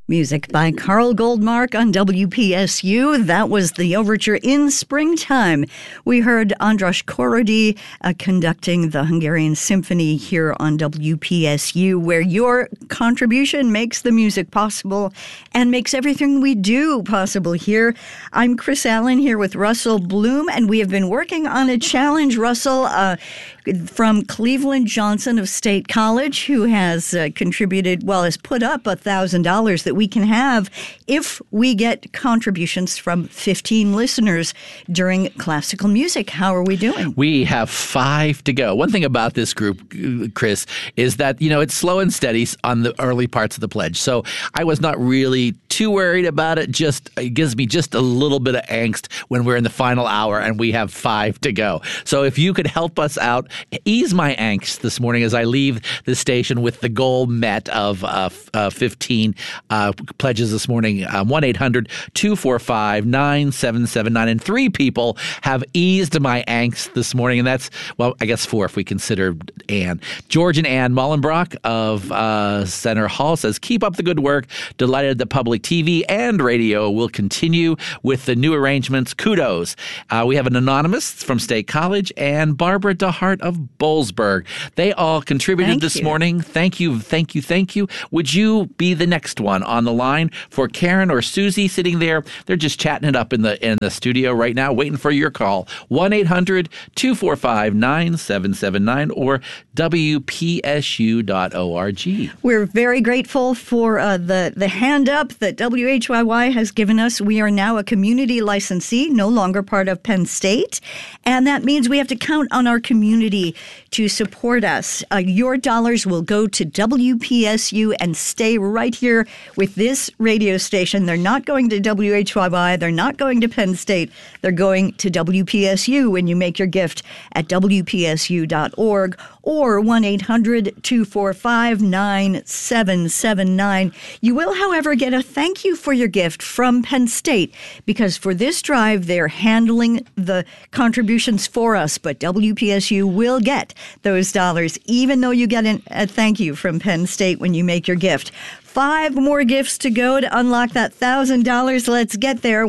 Music by Carl Goldmark on WPSU. That was the overture in Springtime. We heard Andras Korody conducting the Hungarian Symphony here on WPSU, where your contribution makes the music possible and makes everything we do possible here. I'm Chris Allen here with Russell Bloom, and we have been working on a challenge, Russell, from Cleveland Johnson of State College, who has contributed, has put up $1,000 that we can have if we get contributions from 15 listeners during classical music. How are we doing? We have 5 to go. One thing about this group, Chris, is that, it's slow and steady on the early parts of the pledge. So I was not really too worried about it. It gives me just a little bit of angst when we're in the final hour and we have 5 to go. So if you could help us out, ease my angst this morning as I leave the station with the goal met of 15 pledges this morning. 1-800-245-9779. And 3 people have eased my angst this morning. And that's, I guess 4 if we consider Ann. George and Ann Mullenbrock of Center Hall says, keep up the good work. Delighted that public TV and radio will continue with the new arrangements. Kudos. We have an anonymous from State College and Barbara DeHart of Boalsburg. They all contributed this morning. Thank you. Would you be the next one on the line for Karen or Susie sitting there? They're just chatting it up in the studio right now, waiting for your call. 1-800-245-9779 or WPSU.org. We're very grateful for the hand up that WHYY has given us. We are now a community licensee, no longer part of Penn State. And that means we have to count on our community to support us. Your dollars will go to WPSU and stay right here with this radio station. They're not going to WHYY. They're not going to Penn State. They're going to WPSU when you make your gift at WPSU.org or 1-800-245-9779. You will, however, get a thank you for your gift from Penn State because for this drive, they're handling the contributions for us, but WPSU will get those dollars, even though you get a thank you from Penn State when you make your gift. 5 more gifts to go to unlock that $1,000. Let's get there.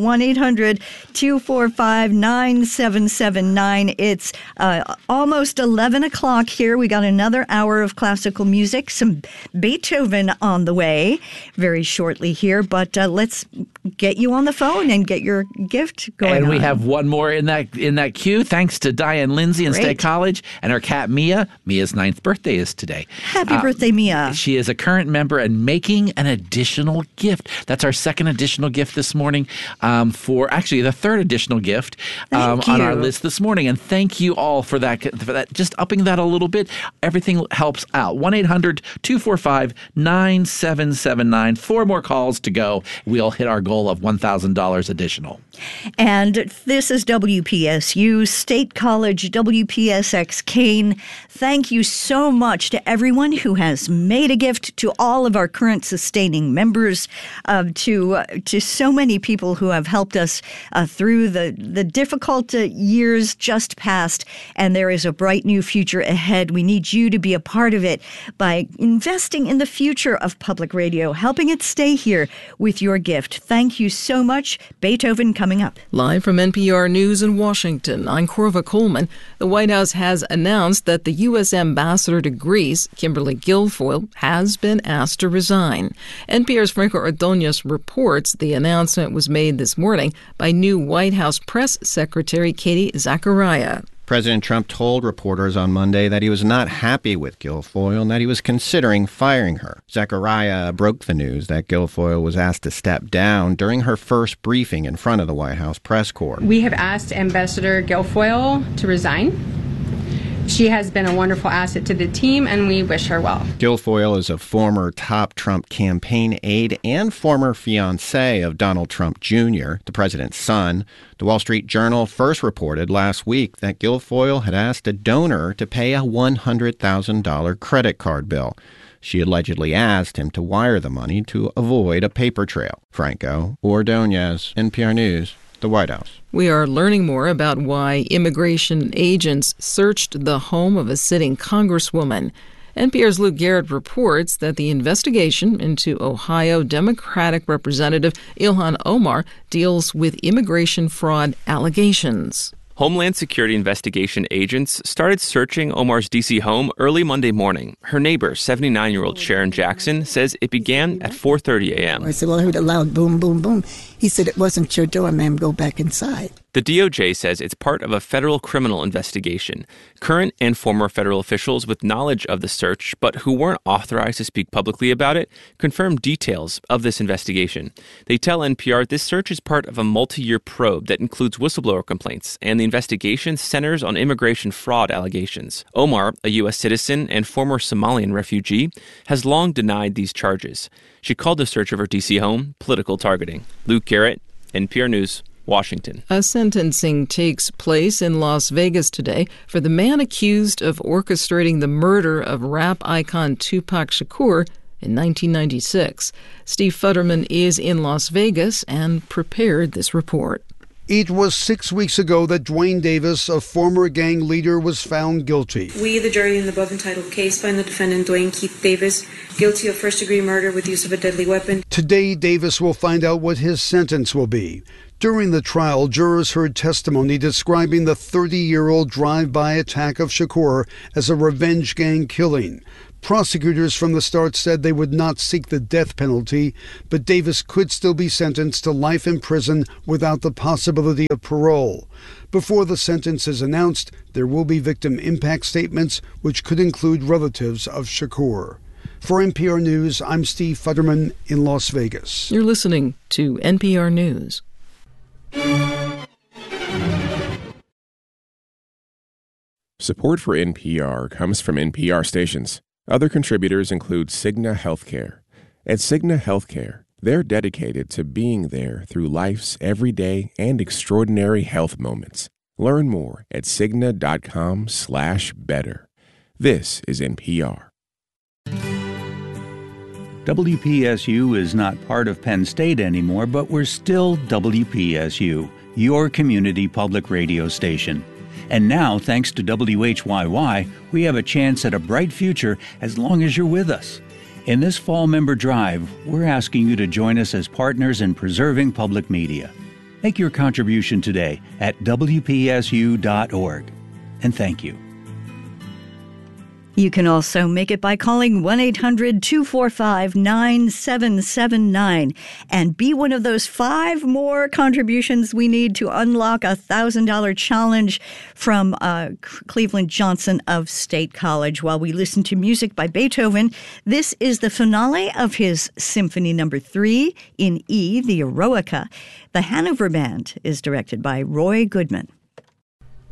1-800-245-9779. It's almost 11 o'clock here. We got another hour of classical music, some Beethoven on the way very shortly here. But let's get you on the phone and get your gift going And we on. have one more in that queue. Thanks to Diane Lindsay in State College and her cat Mia. Mia's 9th birthday is today. Happy birthday, Mia. She is a current member and making an additional gift. That's our second additional gift this morning for actually the third additional gift on our list this morning. And thank you all for that. Just upping that a little bit. Everything helps out. 1-800-245-9779. 4 more calls to go. We'll hit our goal of $1,000 additional. And this is WPSU, State College, WPSX Kane. Thank you so much to everyone who has made a gift, to all of our current sustaining members, to so many people who have helped us through the difficult years just past. And there is a bright new future ahead. We need you to be a part of it by investing in the future of public radio, helping it stay here with your gift. Thank you so much. Beethoven coming up. Live from NPR News in Washington, I'm Corva Coleman. The White House has announced that the U.S. ambassador to Greece, Kimberly Guilfoyle, has been asked to resign. NPR's Franco Ordonez reports the announcement was made this morning by new White House Press Secretary Katie Zachariah. President Trump told reporters on Monday that he was not happy with Guilfoyle and that he was considering firing her. Zachariah broke the news that Guilfoyle was asked to step down during her first briefing in front of the White House press corps. We have asked Ambassador Guilfoyle to resign. She has been a wonderful asset to the team, and we wish her well. Guilfoyle is a former top Trump campaign aide and former fiancé of Donald Trump Jr., the president's son. The Wall Street Journal first reported last week that Guilfoyle had asked a donor to pay a $100,000 credit card bill. She allegedly asked him to wire the money to avoid a paper trail. Franco Ordonez, NPR News, the White House. We are learning more about why immigration agents searched the home of a sitting congresswoman. NPR's Luke Garrett reports that the investigation into Ohio Democratic Representative Ilhan Omar deals with immigration fraud allegations. Homeland Security investigation agents started searching Omar's D.C. home early Monday morning. Her neighbor, 79-year-old Sharon Jackson, says it began at 4:30 a.m. I said, well, I heard a loud boom, boom, boom. He said, it wasn't your door, ma'am. Go back inside. The DOJ says it's part of a federal criminal investigation. Current and former federal officials with knowledge of the search, but who weren't authorized to speak publicly about it, confirmed details of this investigation. They tell NPR this search is part of a multi-year probe that includes whistleblower complaints, and the investigation centers on immigration fraud allegations. Omar, a U.S. citizen and former Somalian refugee, has long denied these charges. She called the search of her D.C. home political targeting. Luke Garrett, NPR News, Washington. A sentencing takes place in Las Vegas today for the man accused of orchestrating the murder of rap icon Tupac Shakur in 1996. Steve Futterman is in Las Vegas and prepared this report. It was 6 weeks ago that Dwayne Davis, a former gang leader, was found guilty. We, the jury in the above entitled case, find the defendant, Dwayne Keith Davis, guilty of first-degree murder with use of a deadly weapon. Today, Davis will find out what his sentence will be. During the trial, jurors heard testimony describing the 30-year-old drive-by attack of Shakur as a revenge gang killing. Prosecutors from the start said they would not seek the death penalty, but Davis could still be sentenced to life in prison without the possibility of parole. Before the sentence is announced, there will be victim impact statements, which could include relatives of Shakur. For NPR News, I'm Steve Futterman in Las Vegas. You're listening to NPR News. Support for NPR comes from NPR stations. Other contributors include Cigna Healthcare. At Cigna Healthcare, they're dedicated to being there through life's everyday and extraordinary health moments. Learn more at Cigna.com/better. This is NPR. WPSU is not part of Penn State anymore, but we're still WPSU, your community public radio station. And now, thanks to WHYY, we have a chance at a bright future as long as you're with us. In this Fall Member Drive, we're asking you to join us as partners in preserving public media. Make your contribution today at WPSU.org. And thank you. You can also make it by calling 1-800-245-9779 and be one of those 5 more contributions we need to unlock a $1,000 challenge from Cleveland Johnson of State College. While we listen to music by Beethoven, this is the finale of his Symphony No. 3 in E, the Eroica. The Hanover Band is directed by Roy Goodman.